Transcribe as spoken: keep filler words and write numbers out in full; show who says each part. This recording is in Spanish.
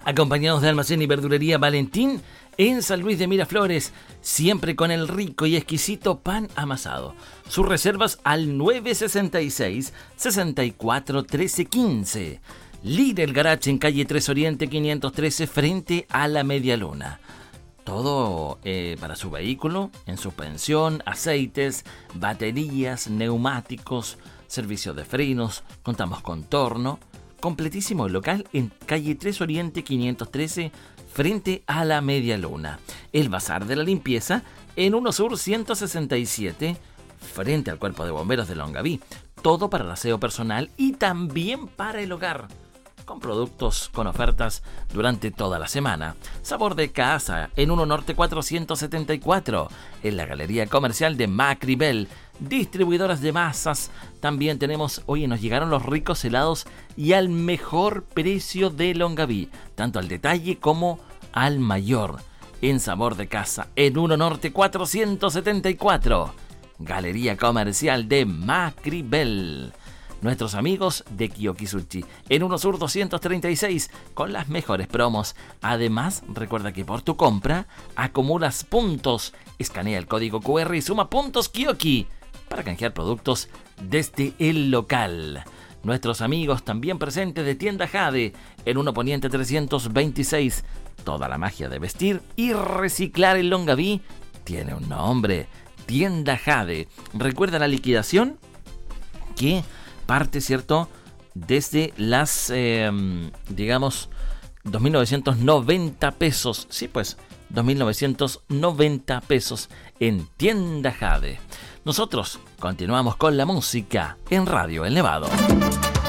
Speaker 1: Acompañados de Almacén y Verdulería Valentín en San Luis de Miraflores, siempre con el rico y exquisito pan amasado. Sus reservas al nueve sesenta y seis, sesenta y cuatro, trece quince. Lidl Garage en calle tres Oriente quinientos trece frente a la Media Luna. Todo eh, para su vehículo, en suspensión, aceites, baterías, neumáticos, servicio de frenos, contamos con torno. Completísimo el local en calle tres Oriente quinientos trece frente a la Media Luna. El Bazar de la Limpieza en uno Sur ciento sesenta y siete frente al Cuerpo de Bomberos de Longaví. Todo para el aseo personal y también para el hogar, con productos con ofertas durante toda la semana. Sabor de casa en uno Norte cuatrocientos setenta y cuatro, en la Galería Comercial de Macribel. Distribuidoras de masas, también tenemos, oye, nos llegaron los ricos helados y al mejor precio de Longaví, tanto al detalle como al mayor. En Sabor de Casa, en uno Norte cuatrocientos setenta y cuatro, Galería Comercial de Macribel. Nuestros amigos de Kiyoki Sushi en uno Sur doscientos treinta y seis con las mejores promos. Además, recuerda que por tu compra acumulas puntos. Escanea el código cu erre y suma puntos Kiyoki para canjear productos desde el local. Nuestros amigos también presentes de Tienda Jade en uno Poniente trescientos veintiséis. Toda la magia de vestir y reciclar en Longaví tiene un nombre: Tienda Jade. Recuerda la liquidación que parte, ¿cierto?, desde las, eh, digamos, dos mil novecientos noventa pesos. Sí, pues, dos mil novecientos noventa pesos en Tienda Jade. Nosotros continuamos con la música en Radio El Nevado.